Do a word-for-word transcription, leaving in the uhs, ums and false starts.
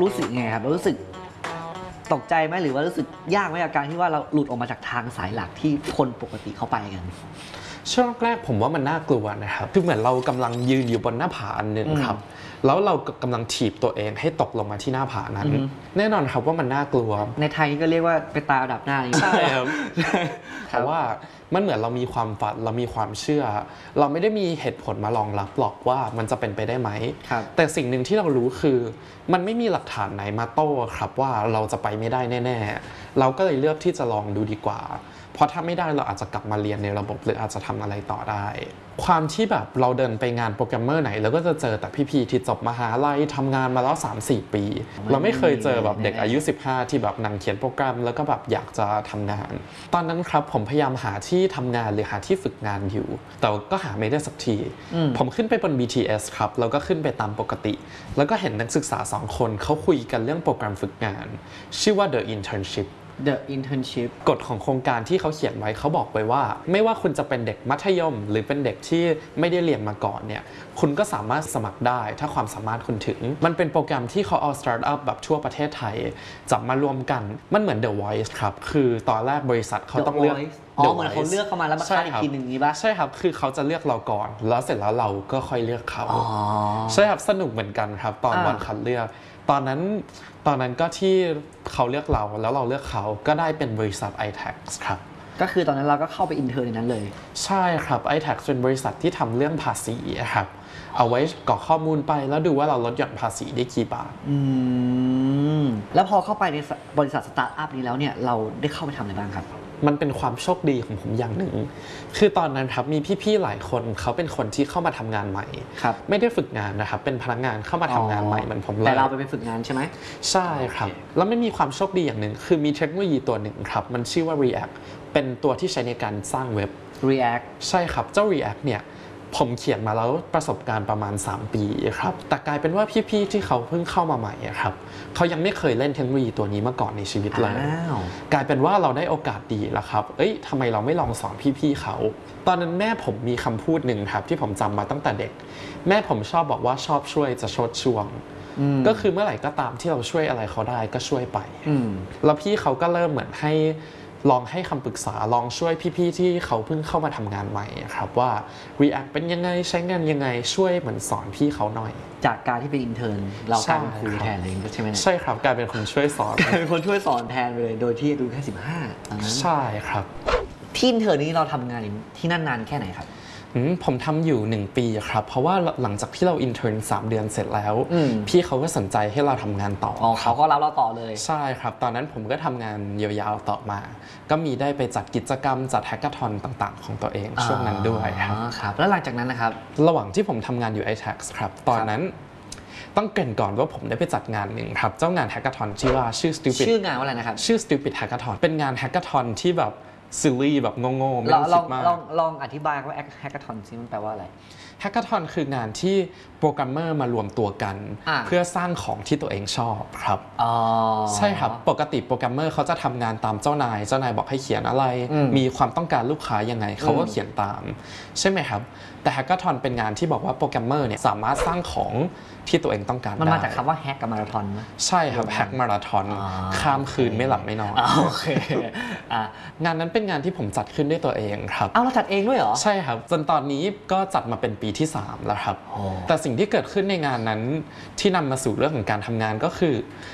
รู้สึกไงครับรู้สึกตกใจไหมหรือว่ารู้สึกยากไหมกับการที่ว่าเราหลุดออกมาจากทางสายหลักที่คนปกติเขาไปกันช่วงแรกผมว่ามันน่ากลัวนะครับคือเหมือนเรากำลังยืนอยู่บนหน้าผาอันหนึ่งครับแล้วเรากำลังถีบตัวเองให้ตกลงมาที่หน้าผานั้นแน่นอนครับว่ามันน่ากลัวในไทยก็เรียกว่าไปตาดับหน้าใช่ครับเพราะว่ามันเหมือนเรามีความฝันเรามีความเชื่อเราไม่ได้มีเหตุผลมารองรับหรอกว่ามันจะเป็นไปได้ไหมแต่สิ่งหนึ่งที่เรารู้คือมันไม่มีหลักฐานไหนมาโต้ครับว่าเราจะไปไม่ได้แน่ๆเราก็เลยเลือกที่จะลองดูดีกว่าเพราะถ้าไม่ได้เราอาจจะกลับมาเรียนในระบบหรืออาจจะทำอะไรต่อได้ความที่แบบเราเดินไปงานโปรแกรมเมอร์ไหนเราก็จะเจอแต่พี่ๆที่จบมหาลัยทำงานมาแล้ว สามสี่ ปีเราไม่เคยเจอแบบเด็กอายุสิบห้าที่แบบนั่งเขียนโปรแกรมแล้วก็แบบอยากจะทำงานตอนนั้นครับผมพยายามหาที่ทำงานหรือหาที่ฝึกงานอยู่แต่ก็หาไม่ได้สักทีผมขึ้นไปบน บี ที เอส ครับแล้วก็ขึ้นไปตามปกติแล้วก็เห็นนักศึกษาสองคนเขาคุยกันเรื่องโปรแกรมฝึกงานชื่อว่า The Internship The Internship กฎของโครงการที่เขาเขียนไว้เขาบอกไว้ว่าไม่ว่าคุณจะเป็นเด็กมัธยมหรือเป็นเด็กที่ไม่ได้เรียนมาก่อนเนี่ยคุณก็สามารถสมัครได้ถ้าความสามารถคุณถึงมันเป็นโปรแกรมที่เขาเอาสตาร์ทอัพแบบทั่วประเทศไทยจับมารวมกันมันเหมือน The Voice ครับคือตอนแรกบริษัทเขาต้องเลือกอ๋อเหมือนเขาเลือกเข้ามาแล้วมาคัดอีกทีหนึ่งนี้ป่ะใช่ครับคือเขาจะเลือกเราก่อนแล้วเสร็จแล้วเราก็ค่อยเลือกเขาใช่ครับสนุกเหมือนกันครับตอนวันคัดเลือกตอนนั้นตอนนั้นก็ที่เขาเลือกเราแล้วเราเลือกเขาก็ได้เป็นบริษัท ไอ แท็กซ์ ครับก็คือตอนนั้นเราก็เข้าไปอินเทอร์ในนั้นเลยใช่ครับ ไอ แท็กซ์ เป็นบริษัทที่ทำเรื่องภาษีครับเอาไว้กรอกข้อมูลไปแล้วดูว่าเราลดหย่อนภาษีได้กี่บาทอืมแล้วพอเข้าไปในบริษัทสตาร์ทอัพนี้แล้วเนี่ยเราได้เข้าไปทำอะไรบ้างครับมันเป็นความโชคดีของผมอย่างหนึ่งคือตอนนั้นครับมีพี่ๆหลายคนเขาเป็นคนที่เข้ามาทำงานใหม่ไม่ได้ฝึกงานนะครับเป็นพนักงานเข้ามาทำงานใหม่เหมือนผมเลยแต่เราไปเป็นฝึกงานใช่ไหมใช่ครับแล้วไม่มีความโชคดีอย่างหนึ่งคือมีเทคโนโลยีตัวหนึ่งครับมันชื่อว่า React เป็นตัวที่ใช้ในการสร้างเว็บ React ใช่ครับเจ้า React เนี่ยผมเขียนมาแล้วประสบการณ์ประมาณสามปีครับแต่กลายเป็นว่าพี่ๆที่เขาเพิ่งเข้ามาใหม่ครับเขายังไม่เคยเล่นเทคโนโลยีตัวนี้มาก่อนในชีวิตเลยกลายเป็นว่าเราได้โอกาสดีแล้วครับเอ้ยทำไมเราไม่ลองสอนพี่ๆเขาตอนนั้นแม่ผมมีคำพูดหนึ่งครับที่ผมจำมาตั้งแต่เด็กแม่ผมชอบบอกว่าชอบช่วยจะชดช่วงก็คือเมื่อไหร่ก็ตามที่เราช่วยอะไรเขาได้ก็ช่วยไปแล้วพี่เขาก็เริ่มเหมือนให้ลองให้คำปรึกษาลองช่วยพี่ๆที่เขาเพิ่งเข้ามาทำงานใหม่ครับว่า React เป็นยังไงใช้งานยังไงช่วยเหมือนสอนพี่เขาหน่อยจากการที่เป็นอินเทอร์นเรากลายเป็นครูแทนเลยใช่ไหมใช่ครับกลายเป็นคนช่วยสอนกลายเป็นคนช่วยสอนแทนเลยโดยที่อายุแค่สิบห้าใช่ครับที่อินเทอร์นี้เราทำงานที่นั่นนานแค่ไหนครับผมทำอยู่หนึ่งปีครับเพราะว่าหลังจากที่เราอินเทอร์นสามเดือนเสร็จแล้วพี่เขาก็สนใจให้เราทำงานต่ออ๋อเขาก็รับเราต่อเลยใช่ครับตอนนั้นผมก็ทำงานยาวๆต่อมาก็มีได้ไปจัดกิจกรรมจัดแฮกเกอร์ทอนต่างๆของตัวเองช่วงนั้นด้วยครับแล้วหลังจากนั้นนะครับระหว่างที่ผมทำงานอยู่ ไอ แท็กซ์ ครับตอนนั้นต้องเกริ่นก่อนว่าผมได้ไปจัดงานหนึ่งครับเจ้างานแฮกเกอร์ทอนชื่อว่าชื่อ Stupid ชื่องานว่าอะไรนะครับชื่อ Stupid Hackathon เป็นงานแฮกเกอร์ทอนที่แบบซิลลี่แบบโง่ๆไม่ต้องคิดมากลองลองอธิบายว่าแฮกเกอร์ทอนซิมันแปลว่าอะไรแฮกเกอร์ทอนคืองานที่โปรแกรมเมอร์มารวมตัวกันเพื่อสร้างของที่ตัวเองชอบครับใช่ครับปกติโปรแกรมเมอร์เขาจะทำงานตามเจ้านายเจ้านายบอกให้เขียนอะไรมีความต้องการลูกค้ายังไงเขาก็เขียนตามใช่ไหมครับแต่แฮกเกอร์ทอนเป็นงานที่บอกว่าโปรแกรมเมอร์เนี่ยสามารถสร้างของที่ตัวเองต้องการได้มันมาจากคำว่าแฮกกับมาราธอนไหมใช่ครับแฮกมาราธอนข้ามคืนไม่หลับไม่นอนโอเคงานนั้นเป็นงานที่ผมจัดขึ้นด้วยตัวเองครับเอาเราจัดเองด้วยเหรอใช่ครับจนตอนนี้ก็จัดมาเป็นปีที่สามแล้วครับแต่สิ่งที่เกิดขึ้นในงานนั้นที่นำมาสู่เรื่องของการทำงานก็คือ